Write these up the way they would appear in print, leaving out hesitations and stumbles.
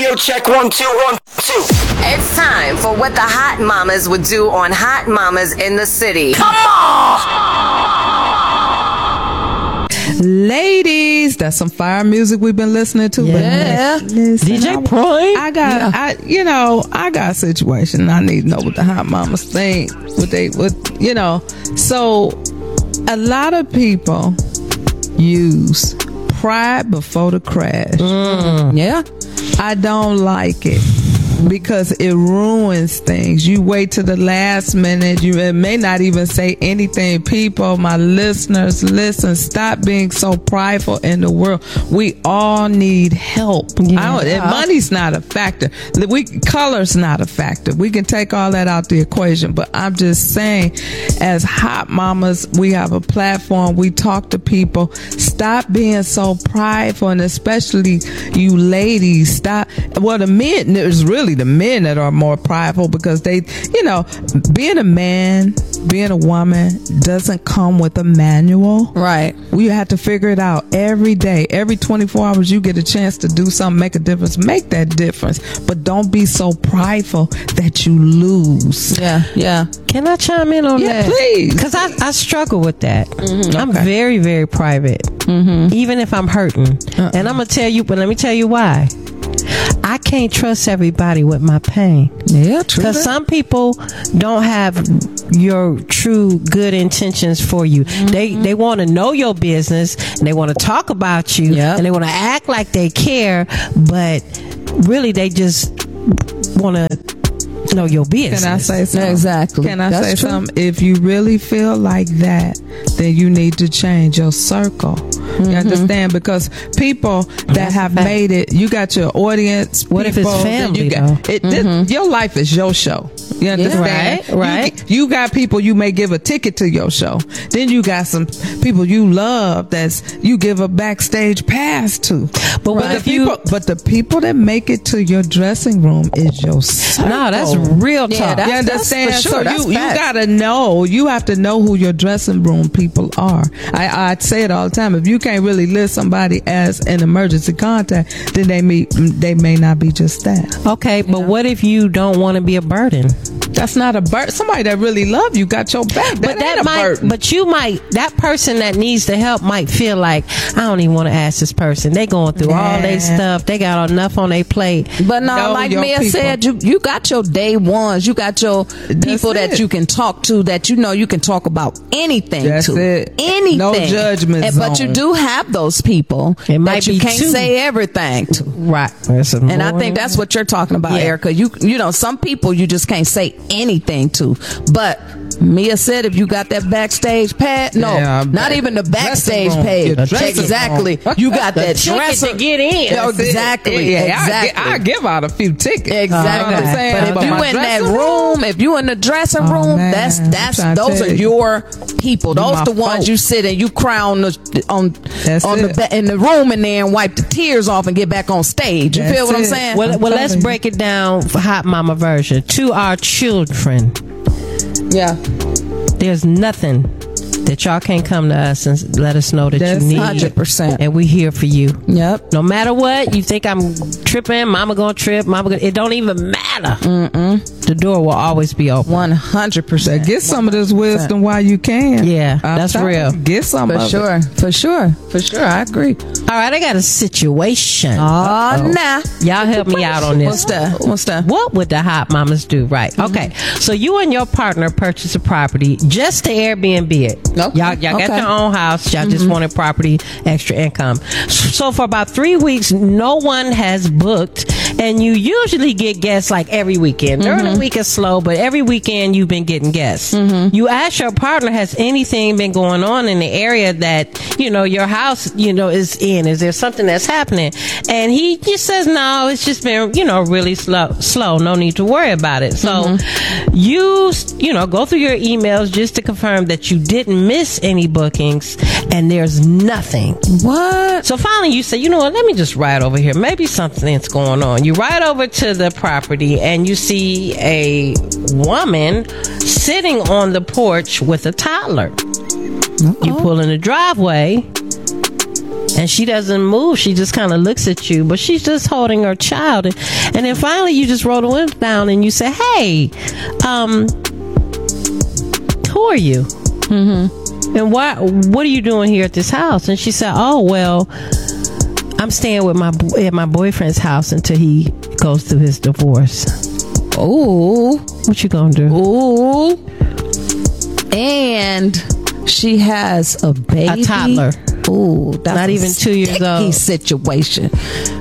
Radio check 1 2 1 2. It's time for what the hot mamas would do on Hot Mamas in the City. Come on! Ladies, that's some fire music we've been listening to. Yeah. But listen, DJ Prime. I got a situation. I need to know what the hot mamas think. So a lot of people use pride before the crash. Yeah. I don't like it because it ruins things. You wait to the last minute. It may not even say anything. People, my listeners, listen, stop being so prideful in the world. We all need help. Money's not a factor. Color's not a factor. We can take all that out the equation, but I'm just saying, as hot mamas, we have a platform. We talk to people. Stop being so prideful, and especially you ladies, stop. Well, the men, there's really the men that are more prideful because they, being a man, being a woman doesn't come with a manual. Right. We have to figure it out every day. Every 24 hours you get a chance to do something, make a difference, make that difference. But don't be so prideful that you lose. Yeah. Can I chime in on that? Yeah, please. Because I struggle with that. Mm-hmm. I'm Okay. very, very private. Mm-hmm. Even if I'm hurting. And I'm going to tell you, but let me tell you why. I can't trust everybody with my pain. Yeah, true. Because some people don't have your true good intentions for you. They want to know your business, and they want to talk about you, and they want to act like they care, but really they just want to know your business. Can I say something? Exactly. Can I That's say true. something? If you really feel like that, then you need to change your circle. You understand? Because people that have made it, you got your audience. What if it's people, then family, you got, your life is your show. You understand? Right. You got people you may give a ticket to your show. Then you got some people you love you give a backstage pass to. But what if the people that make it to your dressing room is your circle. No, that's real talk. You understand? That's for sure. So you gotta know. You have to know who your dressing room people are. I say it all the time. If you can't really list somebody as an emergency contact, then they may not be just that. Okay, but what if you don't want to be a burden? That's not a burden. Somebody that really love you got your back. That ain't a burden. But that person that needs the help might feel like, I don't even want to ask this person. They going through all their stuff. They got enough on their plate. But no, like Mia said, you got your day ones. You got your people that you can talk to, that you can talk about anything That's to. it. Anything. No judgment But zone. you do have those people that you can't say everything to. Right. And I think that's what you're talking about, Erica. Some people you just can't say anything to. But Mia said, if you got that backstage pad, not even the backstage pad. Exactly. You got that dressing to get in. Exactly. I give out a few tickets. Exactly. You know what I'm saying? But if you in that room, if you in the dressing room, those are your people. Those the ones you sit and you cry in the room and then wipe the tears off and get back on stage. You feel what I'm saying? Well, let's break it down for Hot Mama version. To our children. Yeah. There's nothing that y'all can't come to us and let us know that you need. 100%. And we here for you. Yep. No matter what, you think I'm tripping, mama gonna trip, it don't even matter. The door will always be open. 100%. Get some of this wisdom while you can. Yeah, that's real. Get some of it. For sure. I agree. All right, I got a situation. Nah. Y'all help me out on this. What's that? What would the hot mamas do? Right. Okay. So you and your partner purchase a property just to Airbnb it. Okay. Y'all got your own house. Y'all just wanted property, extra income. So for about 3 weeks, no one has booked, and you usually get guests like every weekend. During the week is slow, but every weekend you've been getting guests. You ask your partner, has anything been going on in the area that your house is in? Is there something that's happening? And he just says no, it's just been really slow. No need to worry about it. So you go through your emails just to confirm that you didn't miss any bookings, and there's nothing. What? So finally you say, you know what, let me just ride over here, maybe something's going on. You ride over to the property and you see a woman sitting on the porch with a toddler. You pull in the driveway and she doesn't move. She just kind of looks at you, but she's just holding her child. And then finally you just roll the window down and you say, hey, who are you? And what are you doing here at this house? And she said, oh, well, I'm staying with at my boyfriend's house until he goes through his divorce. Ooh. What you gonna do? Ooh. And she has a baby. A toddler. Ooh, that's not even 2 years old. Situation.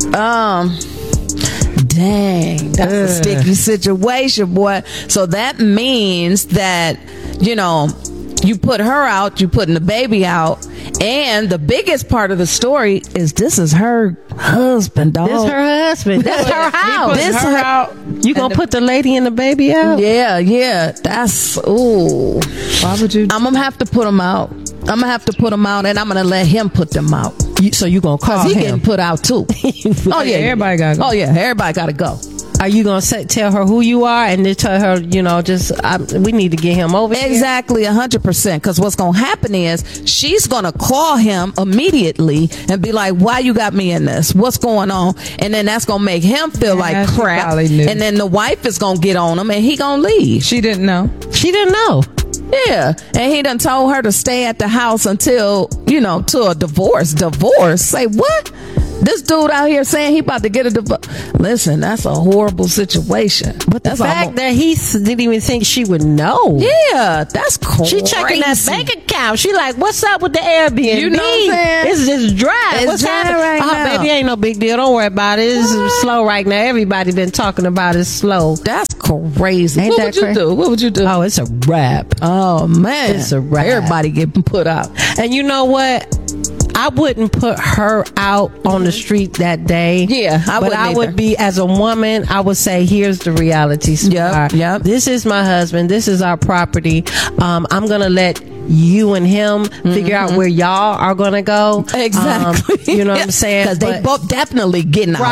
Dang, that's a sticky situation, boy. So that means that, you know, you put her out, you putting the baby out, and the biggest part of the story is this is her husband, dog. This her husband. That's her house. This her out. You gonna put the lady and the baby out? Yeah. That's ooh. Why would you? I'm gonna have to put them out. I'm gonna have to put them out, and I'm gonna let him put them out. So you gonna call him? He getting put out too. Oh yeah, everybody gotta go. Oh yeah, everybody gotta go. Are you gonna tell her who you are and then tell her, you know, we need to get him over here? Exactly, 100%. Because what's gonna happen is she's gonna call him immediately and be like, "Why you got me in this? What's going on?" And then that's gonna make him feel like crap. And then the wife is gonna get on him and he gonna leave. She didn't know. She didn't know. Yeah, and he done told her to stay at the house until, you know, to a divorce. Divorce? Say what? This dude out here saying he about to get a divorce. Listen, that's a horrible situation. But the fact that he didn't even think she would know. Yeah, that's crazy. She checking that bank account. She like, what's up with the Airbnb? You know what I'm saying? It's just dry. What's happening? Right now. Baby, ain't no big deal. Don't worry about it. It's slow right now. Everybody been talking about it slow. That's crazy. Ain't what that would you crazy? do? What would you do? Oh, it's a wrap. Oh, man. It's a wrap. Everybody getting put out. And you know what? I wouldn't put her out on the street that day. Yeah, but I would be, as a woman, I would say, here's the reality, sweetheart. Yep. This is my husband. This is our property. I'm going to let you and him figure out where y'all are going to go. Exactly. You know what I'm saying? Because they both definitely getting out.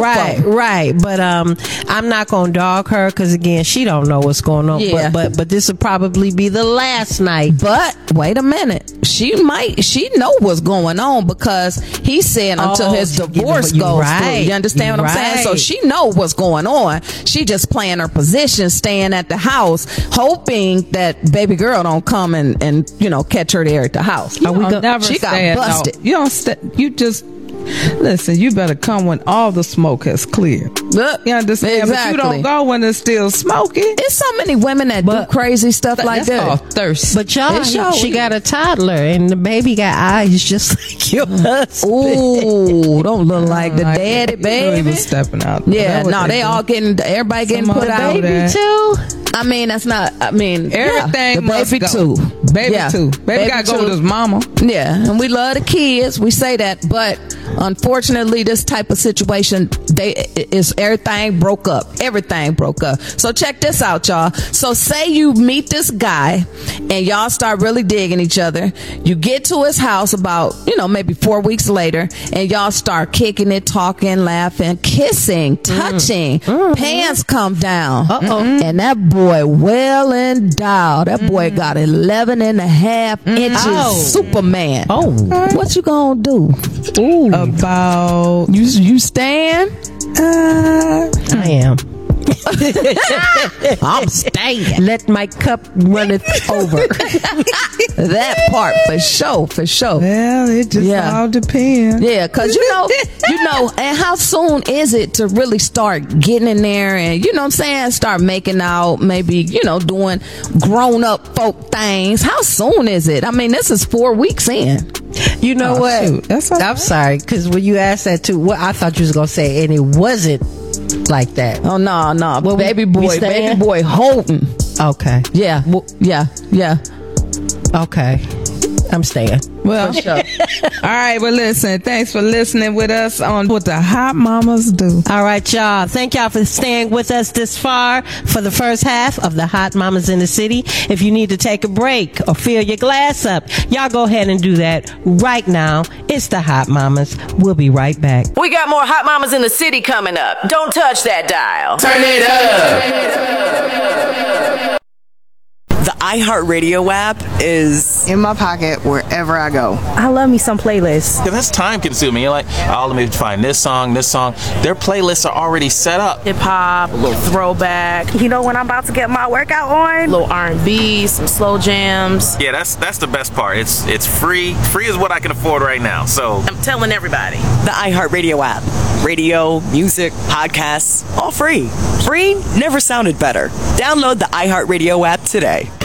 Right. But I'm not going to dog her because, again, she don't know what's going on. Yeah. But this will probably be the last night. But wait a minute. She know what's going on because he's saying until his divorce goes through. You understand what I'm saying? So she know what's going on. She just playing her position, staying at the house, hoping that baby girl don't come and you know, catch her there at the house. She got busted. You just listen. You better come when all the smoke has cleared. You understand? Exactly. But you don't go when it's still smoking. There's so many women that do crazy stuff like that. That's called thirst. But y'all, she got a toddler and the baby got eyes just like your husband. Ooh, don't look like the daddy, baby. Stepping out. Yeah, no, they all getting, everybody getting put out. Baby too. I mean, that's not. I mean, everything. The baby too. Baby too. Baby gotta go with his mama. Yeah, and we love the kids. We say that, but unfortunately, this type of situation, everything broke up. Everything broke up. So check this out, y'all. So say you meet this guy, and y'all start really digging each other. You get to his house about, maybe 4 weeks later, and y'all start kicking it, talking, laughing, kissing, touching. Pants come down. And that boy well endowed. That boy got 11 and a half inches. Superman. What you gonna do? Ooh. About you stand? I am. I'm staying. Let my cup runneth over. That part for sure. Well, it just all depends. Yeah, because and how soon is it to really start getting in there and start making out, maybe doing grown up folk things? How soon is it? I mean, this is 4 weeks in. You know what? Shoot. That's okay. I'm sorry, because when you asked that too, I thought you was gonna say, and it wasn't like that. Oh no, well, baby boy holding. Okay. Yeah. Okay. I'm staying. Well, for sure. All right. Well, listen. Thanks for listening with us on What the Hot Mamas Do. All right, y'all. Thank y'all for staying with us this far for the first half of the Hot Mamas in the City. If you need to take a break or fill your glass up, y'all go ahead and do that right now. It's the Hot Mamas. We'll be right back. We got more Hot Mamas in the City coming up. Don't touch that dial. Turn it up. The iHeartRadio app is in my pocket wherever I go. I love me some playlists. Because that's time consuming. You're like, oh, let me find this song. Their playlists are already set up. Hip hop, a little throwback. You know when I'm about to get my workout on? A little R&B, some slow jams. Yeah, that's the best part. It's free. Free is what I can afford right now. So I'm telling everybody. the iHeartRadio app. Radio, music, podcasts, all free. Free never sounded better. Download the iHeartRadio app today.